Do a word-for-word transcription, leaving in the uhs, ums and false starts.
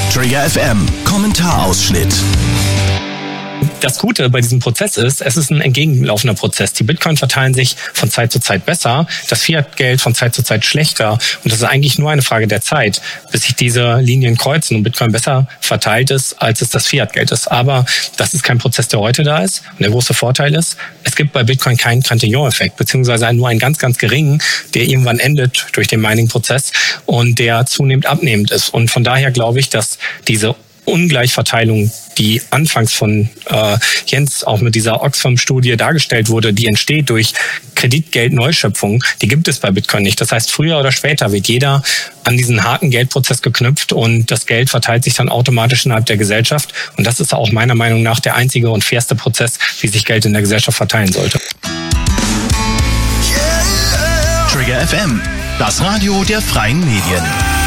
Trigger F M, Kommentarausschnitt. Das Gute bei diesem Prozess ist, es ist ein entgegenlaufender Prozess. Die Bitcoin verteilen sich von Zeit zu Zeit besser, das Fiat-Geld von Zeit zu Zeit schlechter. Und das ist eigentlich nur eine Frage der Zeit, bis sich diese Linien kreuzen und Bitcoin besser verteilt ist, als es das Fiat-Geld ist. Aber das ist kein Prozess, der heute da ist. Und der große Vorteil ist, es gibt bei Bitcoin keinen Cantillon-Effekt, beziehungsweise nur einen ganz, ganz geringen, der irgendwann endet durch den Mining-Prozess und der zunehmend abnehmend ist. Und von daher glaube ich, dass diese Ungleichverteilung, die anfangs von äh, Jens auch mit dieser Oxfam-Studie dargestellt wurde, die entsteht durch Kreditgeldneuschöpfung, die gibt es bei Bitcoin nicht. Das heißt, früher oder später wird jeder an diesen harten Geldprozess geknüpft und das Geld verteilt sich dann automatisch innerhalb der Gesellschaft. Und das ist auch meiner Meinung nach der einzige und fairste Prozess, wie sich Geld in der Gesellschaft verteilen sollte. Trigger F M, das Radio der freien Medien.